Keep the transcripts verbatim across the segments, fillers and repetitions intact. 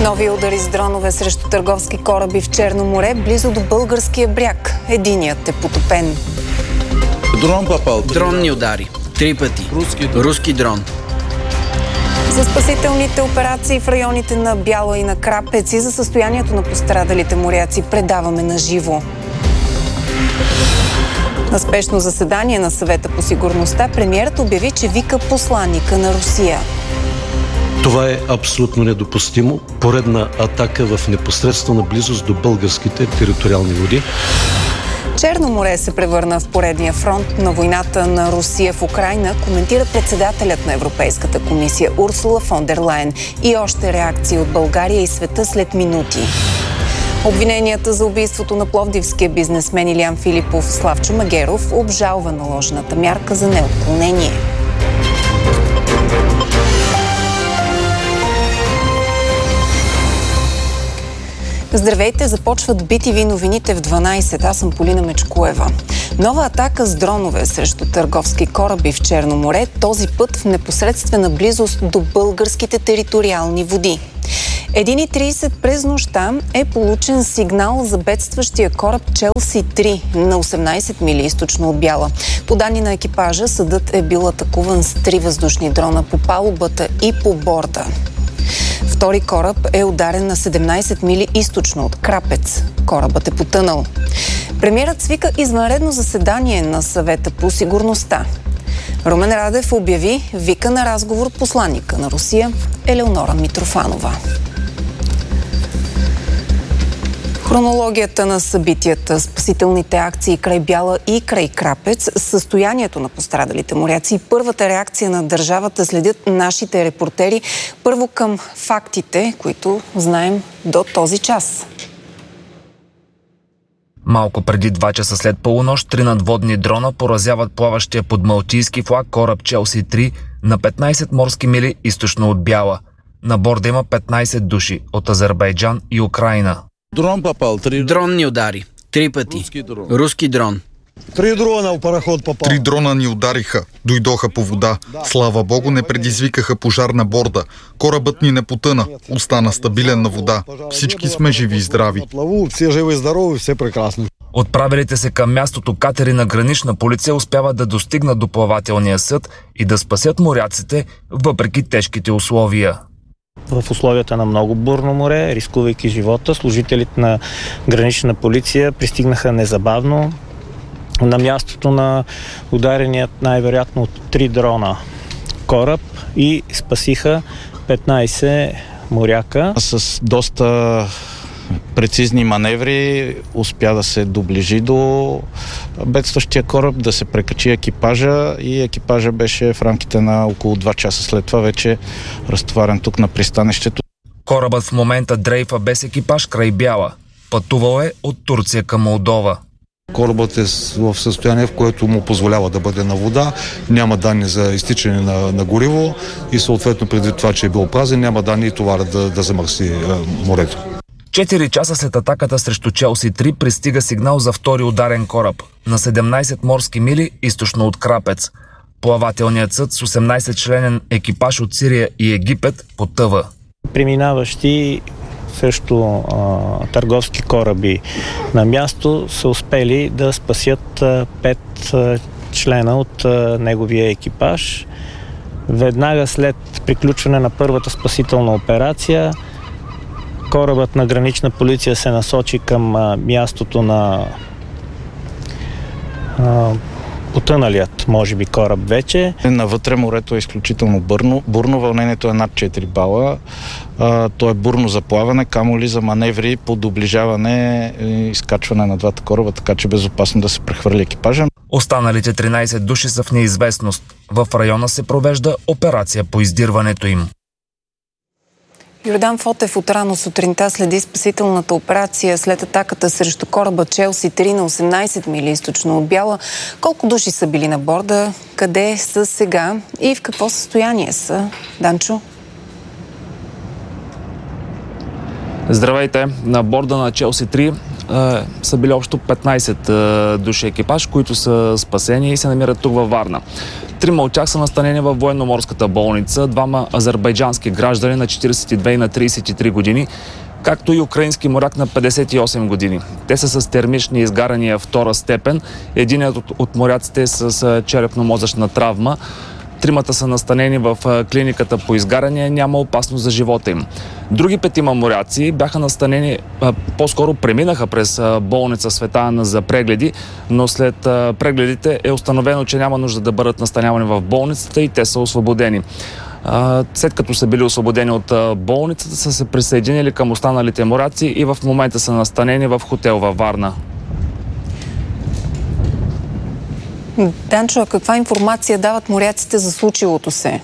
Нови удари с дронове срещу търговски кораби в Черно море, близо до българския бряг. Единият е потопен. Дрон попал. Дронни удари. Три пъти. Руски, Руски дрон. За спасителните операции в районите на Бяла и на Крапец и за състоянието на пострадалите моряци предаваме на живо. На спешно заседание на Съвета по сигурността премиерът обяви, че вика посланника на Русия. Това е абсолютно недопустимо. Поредна атака в непосредствена близост до българските териториални води. Черно море се превърна в поредния фронт на войната на Русия в Украйна, коментира председателят на Европейската комисия Урсула фон дер Лайен. И още реакции от България и света след минути. Обвиненията за убийството на пловдивския бизнесмен Илиян Филипов Славчо Магеров обжалва наложената мярка за неотклонение. Здравейте, започват би ти ви новините в дванайсет. Аз съм Полина Мечкоева. Нова атака с дронове срещу търговски кораби в Черно море, този път в непосредствена близост до българските териториални води. едно и трийсет през нощта е получен сигнал за бедстващия кораб Челси три на осемнайсет мили източно от Бяла. По данни на екипажа, съдът е бил атакуван с три въздушни дрона по палубата и по борда. Втори кораб е ударен на седемнайсет мили източно от Крапец. Корабът е потънал. Премиерът свика извънредно заседание на Съвета по сигурността. Румен Радев обяви вика на разговор посланника на Русия Елеонора Митрофанова. Хронологията на събитията, спасителните акции край Бяла и край Крапец, състоянието на пострадалите моряци и първата реакция на държавата следят нашите репортери. Първо към фактите, които знаем до този час. Малко преди два часа след полунощ, три надводни дрона поразяват плаващия под малтийски флаг кораб Челси три на петнайсет морски мили източно от Бяла. На борда има петнайсет души от Азербайджан и Украйна. Дрон попал. Три... Дронни удари. Три пъти. Руски дрон. Руски дрон. Три дрона в параход попал. Три дрона ни удариха. Дойдоха по вода. Слава Богу, не предизвикаха пожар на борда. Корабът ни не потъна. Остана стабилен на вода. Всички сме живи и здрави. Все живи и здрави, все прекрасно. Отправилите се към мястото катери на гранична полиция успяват да достигнат до плавателния съд и да спасят моряците, въпреки тежките условия. В условията на много бурно море, рискувайки живота, служителите на гранична полиция пристигнаха незабавно на мястото на удареният най-вероятно от три дрона кораб и спасиха петнайсет моряка. С доста прецизни маневри успя да се доближи до бедстващия кораб, да се прекачи екипажа и екипажа беше в рамките на около два часа след това вече разтоварен тук на пристанището. Корабът в момента дрейфа без екипаж край Бяла. Пътувал е от Турция към Молдова. Корабът е в състояние, в което му позволява да бъде на вода, няма данни за изтичане на, на гориво и съответно предвид това, че е бил празен, няма данни и товара да, да замърси е, морето. Четири часа след атаката срещу Челси три пристига сигнал за втори ударен кораб на седемнайсет морски мили източно от Крапец. Плавателният съд с осемнайсет членен екипаж от Сирия и Египет потъва. Преминаващи също а, търговски кораби на място са успели да спасят а, пет а, члена от а, неговия екипаж. Веднага след приключване на първата спасителна операция корабът на гранична полиция се насочи към а, мястото на а, потъналият, може би, кораб вече. Навътре морето е изключително бурно. Бурно вълнението е над четири бала. А, то е бурно за плаване, камо ли за маневри по доближаване и изкачване на двата кораба, така че безопасно да се прехвърли екипажа. Останалите тринайсет души са в неизвестност. В района се провежда операция по издирването им. Йордан Фотев от рано сутринта следи спасителната операция след атаката срещу кораба Челси три на осемнайсет мили източно от Бяла. Колко души са били на борда, къде са сега и в какво състояние са? Данчо? Здравейте! На борда на Челси три е, са били общо петнайсет е, души екипаж, които са спасени и се намират тук във Варна. Трима от тях са настанени във военноморската болница, двама азербайджански граждани на четиридесет и две и на тридесет и три години, както и украински моряк на петдесет и осем години. Те са с термични изгарания втора степен. Единият от, от моряците е с черепно-мозъчна травма. Тримата са настанени в клиниката по изгаряне, няма опасност за живота им. Други петима моряци бяха настанени, по-скоро преминаха през болница Света Анна за прегледи, но след прегледите е установено, че няма нужда да бъдат настанявани в болницата и те са освободени. След като са били освободени от болницата, са се присъединили към останалите моряци и в момента са настанени в хотел във Варна. Данчо, а каква информация дават моряците за случилото се?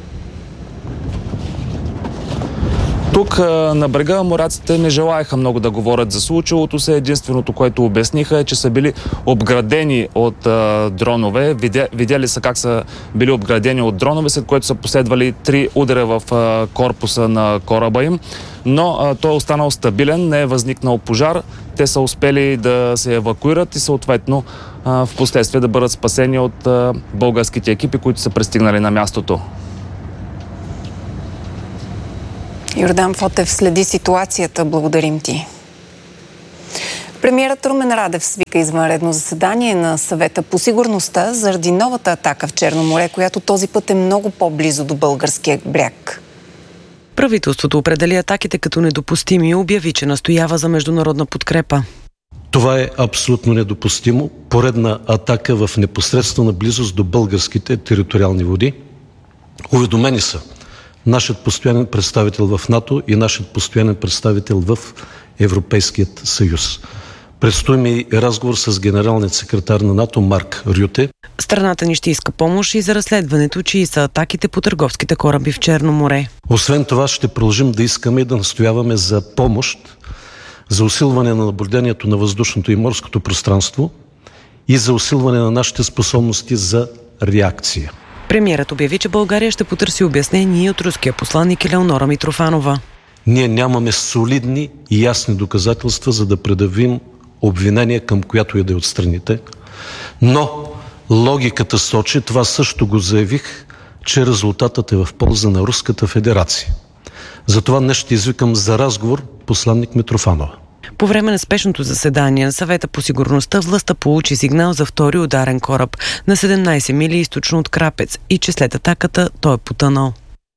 Тук на брега моряците не желаяха много да говорят за случилото се. Единственото, което обясниха, е, че са били обградени от а, дронове. Видя, видяли са как са били обградени от дронове, след което са последвали три удара в а, корпуса на кораба им. Но а, той е останал стабилен, не е възникнал пожар. Те са успели да се евакуират и съответно а, в последствие да бъдат спасени от а, българските екипи, които са пристигнали на мястото. Йордан Фотев следи ситуацията. Благодарим ти. Премиерът Румен Радев свика извънредно заседание на Съвета по сигурността заради новата атака в Черно море, която този път е много по-близо до българския бряг. Правителството определи атаките като недопустими и обяви, че настоява за международна подкрепа. Това е абсолютно недопустимо. Поредна атака в непосредствена близост до българските териториални води. Уведомени са нашият постоянен представител в НАТО и нашият постоянен представител в Европейският съюз. Предстои ми разговор с генералният секретар на НАТО Марк Рюте. Страната ни ще иска помощ и за разследването, чии са атаките по търговските кораби в Черно море. Освен това ще продължим да искаме и да настояваме за помощ за усилване на наблюдението на въздушното и морското пространство и за усилване на нашите способности за реакция. Премиерът обяви, че България ще потърси обяснение от руския посланник Елеонора Митрофанова. Ние нямаме солидни и ясни доказателства, за да предявим обвинение към която и да е от страните. Но логиката сочи, това също го заявих, че резултатът е в полза на Руската федерация. Затова днес ще извикам за разговор посланник Митрофанова. По време на спешното заседание на Съвета по сигурността властта получи сигнал за втори ударен кораб на седемнайсет мили източно от Крапец и че след атаката той е потънал.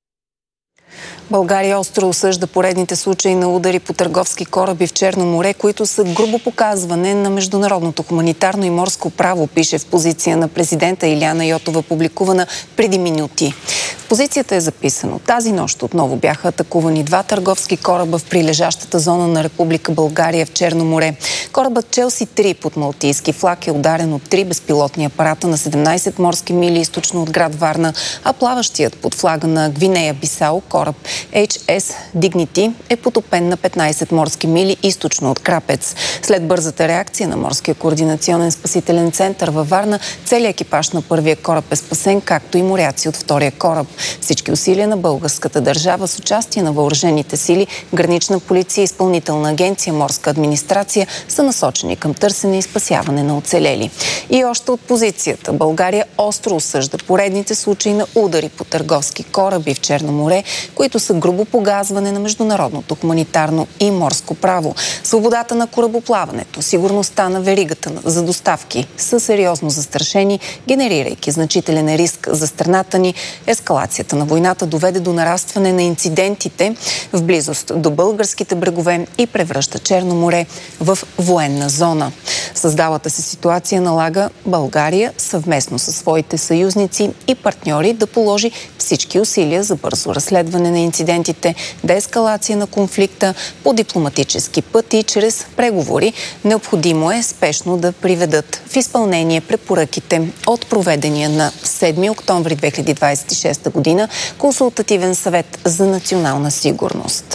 България остро осъжда поредните случаи на удари по търговски кораби в Черно море, които са грубо показване на международното хуманитарно и морско право, пише в позиция на президента Илияна Йотова, публикувана преди минути. В позицията е записано: тази нощ отново бяха атакувани два търговски кораба в прилежащата зона на Република България в Черно море. Корабът Челси три под малтийски флаг е ударен от три безпилотни апарата на седемнайсет морски мили източно от град Варна, а плаващият под флага на Гвинея Бисао кораб Ейч Ес Dignity е потопен на петнайсет морски мили източно от Крапец. След бързата реакция на Морския координационен спасителен център във Варна, целият екипаж на първия кораб е спасен, както и моряци от втория кораб. Всички усилия на българската държава с участие на въоръжените сили, гранична полиция, изпълнителна агенция, морска администрация са насочени към търсене и спасяване на оцелели. И още от позицията: България остро осъжда поредните случаи на удари по търговски кораби в Черно море, които са грубо погазване на международното хуманитарно и морско право. Свободата на корабоплаването, сигурността на веригата за доставки са сериозно застрашени, генерирайки значителен риск за страната ни. Ескалацията на войната доведе до нарастване на инцидентите в близост до българските брегове и превръща Черно море в военна зона. Създалата се ситуация налага България съвместно със своите съюзници и партньори да положи всички усилия за бързо разследване на инцидентите, деескалация на конфликта по дипломатически път и чрез преговори. Необходимо е спешно да приведат в изпълнение препоръките от проведения на седми октомври две хиляди двадесет и шеста година Консултативен съвет за национална сигурност.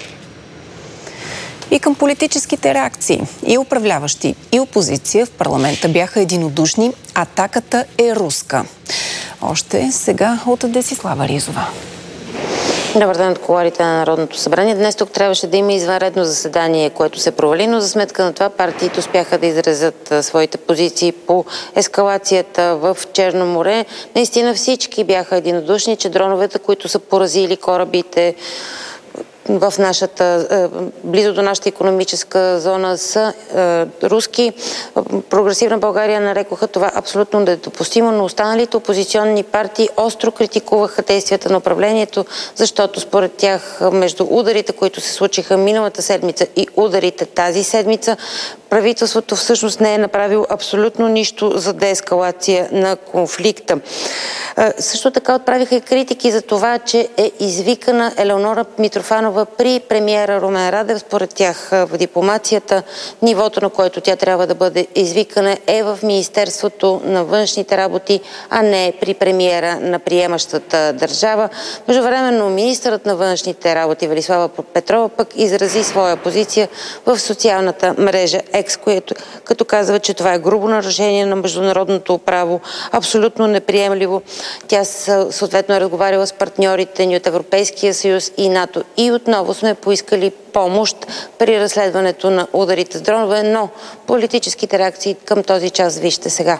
И към политическите реакции. И управляващи, и опозиция в парламента бяха единодушни. Атаката е руска. Още сега от Десислава Ризова. Добър ден от кулоарите на Народното събрание. Днес тук трябваше да има извънредно заседание, което се провали, но за сметка на това партиите успяха да изразят своите позиции по ескалацията в Черно море. Наистина всички бяха единодушни, че дроновете, които са поразили корабите в нашата, близо до нашата икономическа зона, са е, руски. Прогресивна България нарекоха това абсолютно недопустимо, но останалите опозиционни партии остро критикуваха действията на управлението, защото според тях между ударите, които се случиха миналата седмица и ударите тази седмица, правителството всъщност не е направило абсолютно нищо за деескалация на конфликта. Е, също така отправиха и критики за това, че е извикана Елеонора Митрофанова при премиера Румен Радев. Според тях в дипломацията нивото, на което тя трябва да бъде извикана, е в Министерството на външните работи, а не при премиера на приемащата държава. Междувременно министърът на външните работи Велислава Петрова пък изрази своя позиция в социалната мрежа Екс, което, като казва, че това е грубо нарушение на международното право, абсолютно неприемливо. Тя съответно е разговаряла с партньорите ни от Европейския съюз и НАТО и отново сме поискали помощ при разследването на ударите с дронове, но политическите реакции към този час вижте сега.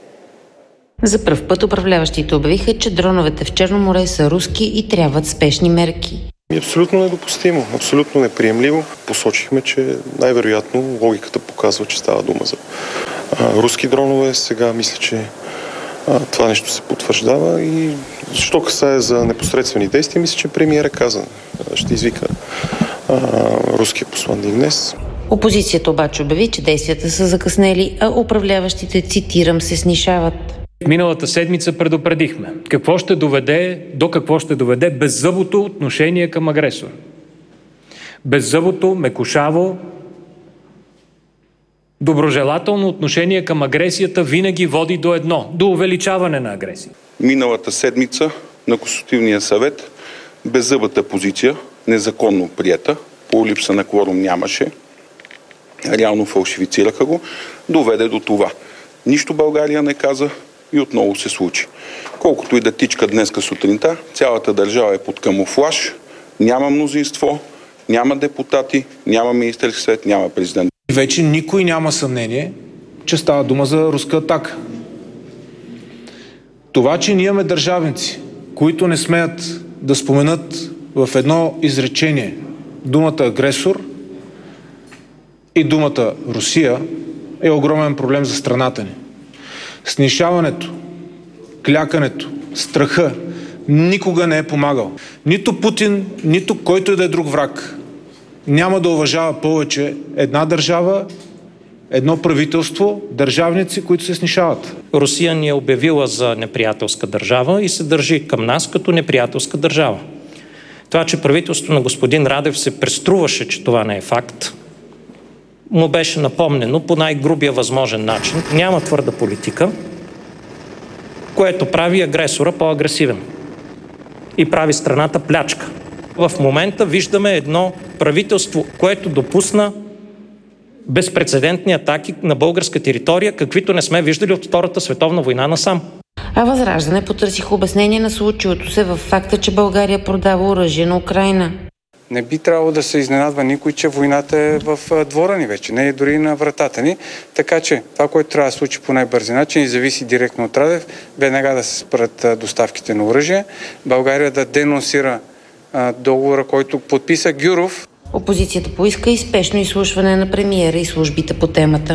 За пръв път управляващите обявиха, че дроновете в Черно море са руски и трябват спешни мерки. Абсолютно недопустимо, абсолютно неприемливо. Посочихме, че най-вероятно логиката показва, че става дума за а, руски дронове. Сега мисля, че а, това нещо се потвърждава и що касае за непосредствени действия, мисля, че премиера каза, ще извика а, руския посланник днес. Опозицията обаче обяви, че действията са закъснели, а управляващите, цитирам, се снишават. Миналата седмица предупредихме какво ще доведе, до какво ще доведе беззъбото отношение към агресора. Беззъбото, мекушаво, доброжелателно отношение към агресията винаги води до едно, до увеличаване на агресия. Миналата седмица на Консултативния съвет беззъбата позиция, незаконно приета, по липса на кворум нямаше, реално фалшифицираха го, доведе до това. Нищо България не каза и отново се случи. Колкото и да тичка днеска сутринта, цялата държава е под камуфлаж, няма мнозинство, няма депутати, няма Министерски съвет, няма президент. Вече никой няма съмнение, че става дума за руска атака. Това, че ние имаме държавници, които не смеят да споменат в едно изречение думата агресор и думата Русия, е огромен проблем за страната ни. Снишаването, клякането, страха никога не е помагал. Нито Путин, нито който и да е друг враг няма да уважава повече една държава, едно правителство, държавници, които се снишават. Русия ни е обявила за неприятелска държава и се държи към нас като неприятелска държава. Това, че правителството на господин Радев се преструваше, че това не е факт, му беше напомнено по най-грубия възможен начин. Няма твърда политика, което прави агресора по-агресивен и прави страната плячка. В момента виждаме едно правителство, което допусна безпрецедентни атаки на българска територия, каквито не сме виждали от Втората световна война насам. А Възраждане потърсих обяснение на случилото се във факта, че България продава оръжие на Украйна. Не би трябвало да се изненадва никой, че войната е в двора ни вече, не е дори на вратата ни. Така че това, което трябва да случи по най-бързи начин и зависи директно от Радев, веднага да се спрат доставките на оръжие. България да денонсира а, договора, който подписа Гюров. Опозицията поиска и спешно изслушване на премиера и службите по темата.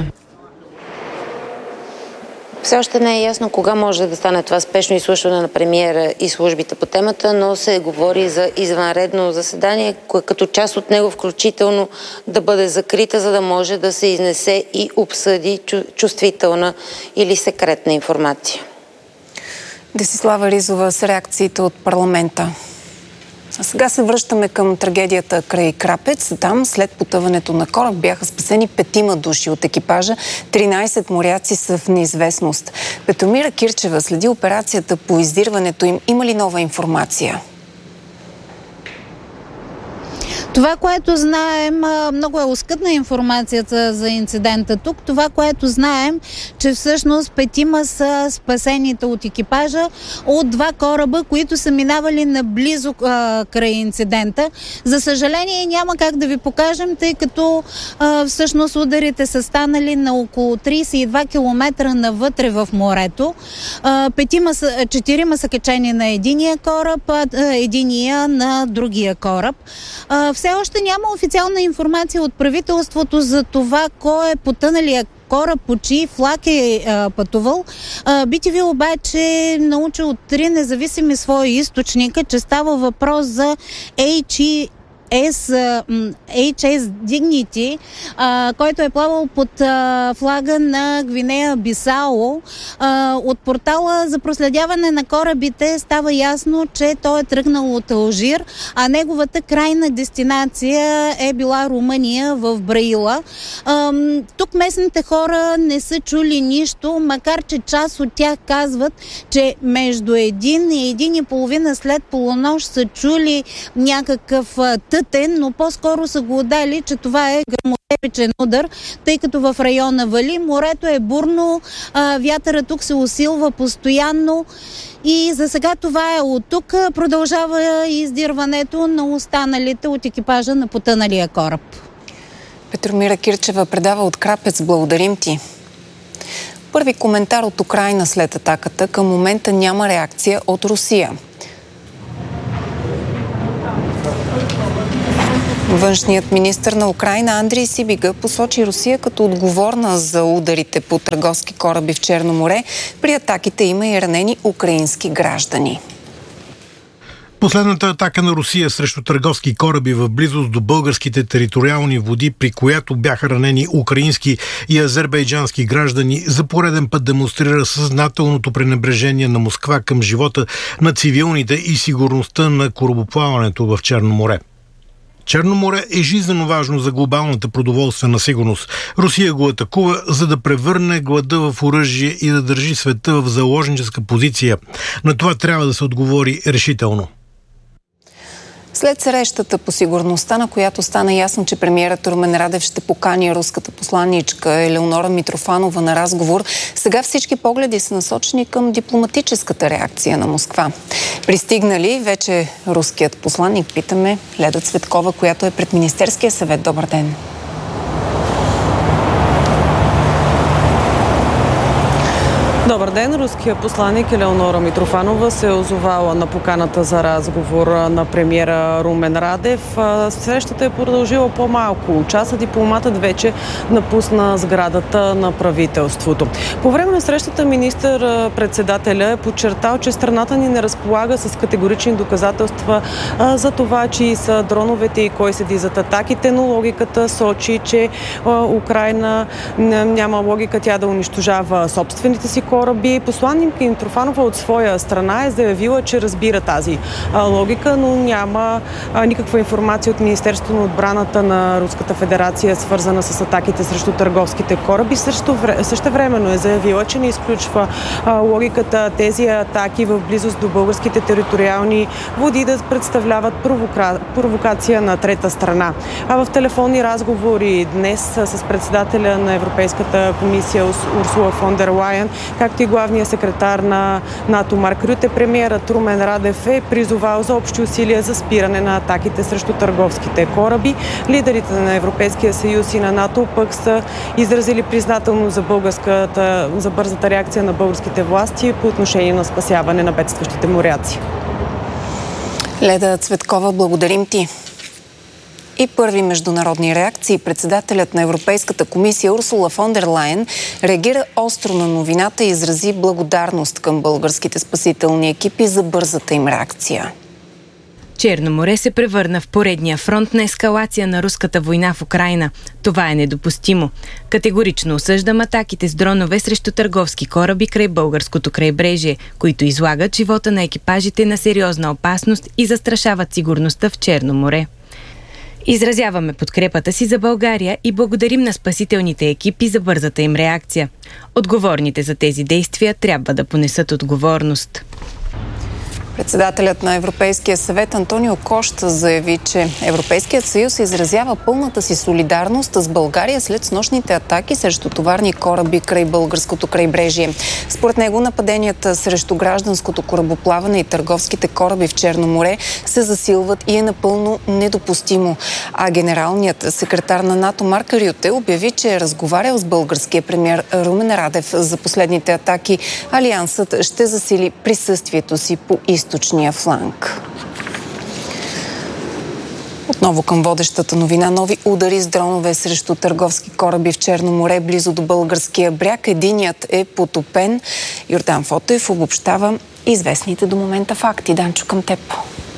Все още не е ясно кога може да стане това спешно изслушване на премиера и службите по темата, но се говори за извънредно заседание, като част от него включително да бъде закрита, за да може да се изнесе и обсъди чувствителна или секретна информация. Десислава Ризова с реакциите от парламента. А сега се връщаме към трагедията край Крапец. Там след потъването на кораб бяха спасени петима души от екипажа. тринайсет моряци са в неизвестност. Петомира Кирчева следи операцията по издирването им. Има ли нова информация? Това, което знаем, много е оскъдна информацията за инцидента тук. Това, което знаем, че всъщност петима са спасените от екипажа от два кораба, които са минавали наблизо а, край инцидента. За съжаление няма как да ви покажем, тъй като а, всъщност ударите са станали на около трийсет и два километра навътре в морето. А, петима са, четирима са качени на единия кораб, а единия на другия кораб. А, все още няма официална информация от правителството за това кой е потъналия кораб, по чий флаг е а, пътувал. А, би ти ви обаче научи от три независими свои източника, че става въпрос за Ейч Ес Dignity, а, който е плавал под а, флага на Гвинея Бисао. А, от портала за проследяване на корабите става ясно, че той е тръгнал от Алжир, а неговата крайна дестинация е била Румъния в Браила. А, тук местните хора не са чули нищо, макар че част от тях казват, че между един и един и половина след полунощ са чули някакъв тътен, но по-скоро са го отдали, че това е гръмотевичен удар, тъй като в района вали. Морето е бурно, а, вятъра тук се усилва постоянно и за сега това е от тук. Продължава издирването на останалите от екипажа на потъналия кораб. Петромира Кирчева предава от Крапец. Благодарим ти. Първи коментар от Украйна след атаката. Към момента няма реакция от Русия. Външният министър на Украйна Андрий Сибига посочи Русия като отговорна за ударите по търговски кораби в Черно море. При атаките има и ранени украински граждани. Последната атака на Русия срещу търговски кораби в близост до българските териториални води, при която бяха ранени украински и азербайджански граждани, за пореден път демонстрира съзнателното пренебрежение на Москва към живота на цивилните и сигурността на корабоплаването в Черно море. Черно море е жизнено важно за глобалната продоволствена сигурност. Русия го атакува, за да превърне глада в оръжие и да държи света в заложническа позиция. На това трябва да се отговори решително. След срещата по сигурността, на която стана ясно, че премиерът Румен Радев ще покани руската посланичка Елеонора Митрофанова на разговор, сега всички погледи са насочени към дипломатическата реакция на Москва. Пристигнали вече руският посланник, питаме Леда Цветкова, която е пред Министерския съвет. Добър ден! Добър ден! Руският посланик Елеонора Митрофанова се е озовала на поканата за разговор на премиера Румен Радев. Срещата е продължила по-малко часа. Дипломатът вече напусна сградата на правителството. По време на срещата министър-председателя е подчертал, че страната ни не разполага с категорични доказателства за това, чии са дроновете и кой седи зад атаките, но логиката сочи, че Украйна няма логика тя да унищожава собствените си кораби. Посланник Митрофанова от своя страна е заявила, че разбира тази а, логика, но няма а, никаква информация от Министерството на отбраната на Руската федерация, свързана с атаките срещу търговските кораби. Също, същевременно е заявила, че не изключва а, логиката тези атаки в близост до българските териториални води да представляват провока... провокация на трета страна. А в телефонни разговори днес с председателя на Европейската комисия Урсула фон дер Лайен, както и главния секретар на НАТО Марк Рюте, премиерът Румен Радев е призовал за общи усилия за спиране на атаките срещу търговските кораби. Лидерите на Европейския съюз и на НАТО пък са изразили признателност за, българската, за бързата реакция на българските власти по отношение на спасяване на бедстващите моряци. Леда Цветкова, благодарим ти. И първи международни реакции. Председателят на Европейската комисия Урсула фон дер Лайен реагира остро на новината и изрази благодарност към българските спасителни екипи за бързата им реакция. Черно море се превърна в поредния фронт на ескалация на руската война в Украйна. Това е недопустимо. Категорично осъждам атаките с дронове срещу търговски кораби край българското крайбрежие, които излагат живота на екипажите на сериозна опасност и застрашават сигурността в Черно море. Изразяваме подкрепата си за България и благодарим на спасителните екипи за бързата им реакция. Отговорните за тези действия трябва да понесат отговорност. Председателят на Европейския съвет Антонио Кошта заяви, че Европейският съюз изразява пълната си солидарност с България след снощните атаки срещу товарни кораби край българското крайбрежие. Според него нападенията срещу гражданското корабоплаване и търговските кораби в Черно море се засилват и е напълно недопустимо. А генералният секретар на НАТО Марк Рюте обяви, че е разговарял с българския премиер Румен Радев за последните атаки. Алиансът ще засили присъствието си по източния фланг. Отново към водещата новина. Нови удари с дронове срещу търговски кораби в Черно море, близо до българския бряг. Единият е потопен. Йордан Фотев обобщава известните до момента факти. Данчо, към теб.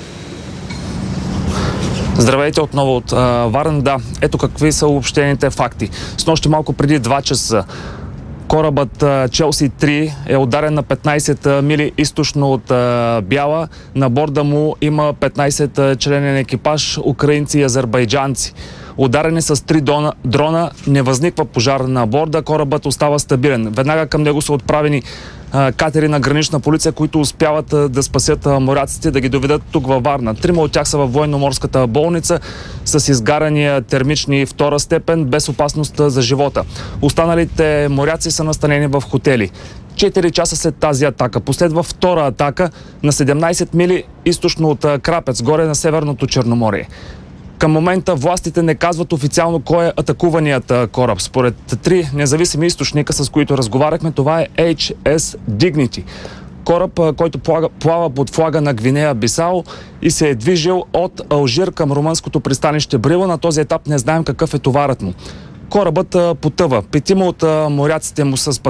Здравейте отново от а, Варна. Да, ето какви са обобщените факти. Снощи малко преди два часа корабът Челси три е ударен на петнайсет мили източно от а, Бяла. На борда му има петнайсет членен екипаж, украинци и азербайджанци. Ударени с три дрона, дрона, не възниква пожар на борда, корабът остава стабилен. Веднага към него са отправени а, катери на гранична полиция, които успяват а, да спасят а, моряците, да ги доведат тук във Варна. Трима от тях са във военноморската болница с изгарания термични втора степен, без опасност за живота. Останалите моряци са настанени в хотели. Четири часа след тази атака последва втора атака на седемнайсет мили източно от а, Крапец, горе на Северното Черноморие. Към момента властите не казват официално кой е атакуваният кораб. Според три независими източника, с които разговаряхме, това е Ейч Ес Dignity. Кораб, който плава, плава под флага на Гвинея Бисао и се е движил от Алжир към румънското пристанище Брила. На този етап не знаем какъв е товарът му. Корабът потъва. Петима от моряците му са спасени.